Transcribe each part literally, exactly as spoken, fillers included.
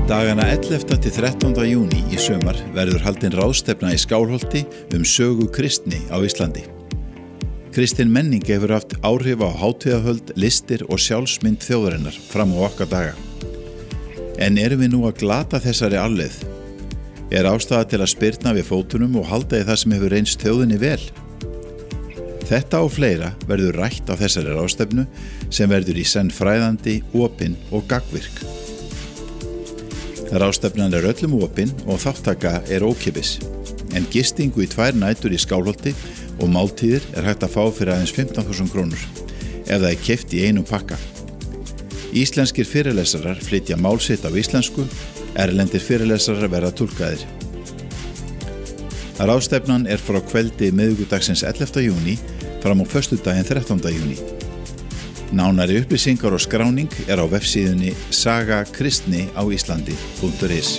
Dagana ellefta til þrettánda júní í sumar verður haldin ráðstefna í Skálholti um sögu kristni á Íslandi. Kristin menning hefur haft áhrif á hátíðahöld, listir og sjálfsmynd þjóðarinnar fram á okkar daga. En erum við nú að glata þessari arfleifð? Er ástæða til að spyrna við fótunum og halda í það sem hefur reynst þjóðinni vel? Þetta og fleira verður rætt á þessari ráðstefnu sem verður í senn fræðandi, opin og gagnvirk. Ráðstefnan er öllum opin og þáttaka er ókeypis, en gistingu í tvær nætur í Skálholti og máltíðir er hægt að fá fyrir aðeins fimmtán þúsund krónur ef það er keypt í einum pakka. Íslenskir fyrirlesarar flytja mál sitt á íslensku, erlendir fyrirlesarar verða túlkaðir. Ráðstefnan er frá kveldi miðvikudagsins ellefta júní fram á föstudaginn þrettánda júní. Nánari upplýsingar og skráning er á vefsíðunni saga kristni á íslandi punktur is.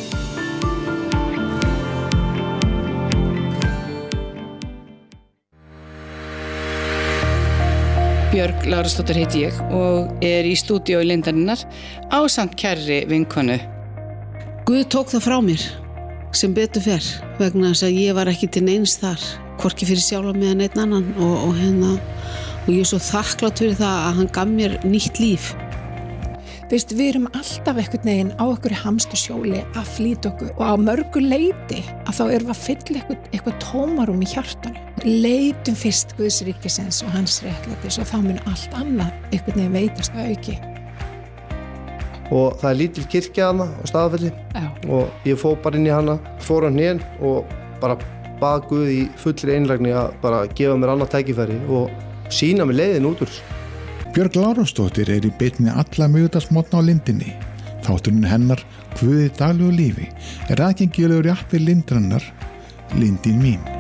Björg Lárusdóttir heiti ég og er í stúdíói Lindarinnar ásamt kærri vinkonu. Guð tók það frá mér sem betur fer vegna þess að ég var ekki til neins þar, hvorki fyrir sjálfa mig en einn annan og, og hérna og ég er svo þakklátt fyrir það að hann gaf mér nýtt líf. Veist, við erum alltaf einhvern veginn á einhverju hamsturhjóli að flýta okkur og á mörgu leyti að þá erum við að fylla eitthvað, eitthvað tómarum í hjartanu. Leitum fyrst Guðs ríkisins og hans réttlætis og þá mun allt annað einhvern veginn veitast að auki. Og það er lítil kirkja hana á Staðarfelli og ég fór bara inn í hana, fór á hnén og bara bað Guð í fullri einlægni að bara gefa mér annað tækifæri og sína mér leiðin út úr þessu. Björg Lárusdóttir er í beinni alla miðvikudagsmorgna á Lindinni. Þátturinn hennar Guð í daglegu lífi er aðgengilegur í appi Lindarinnar, Lindin mín.